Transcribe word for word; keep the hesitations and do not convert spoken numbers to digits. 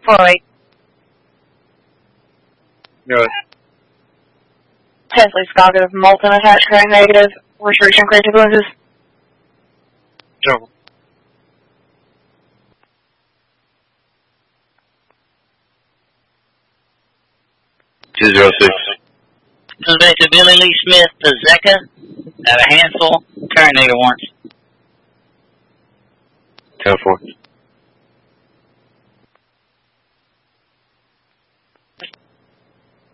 four oh eight. Go ahead. Tensley Scoggin of Molten attached, correct negative. Restriction creative lenses. Jump. two zero six. Suspect to Billy Lee Smith to Zecca at a handful. Current negative warrants. ten four.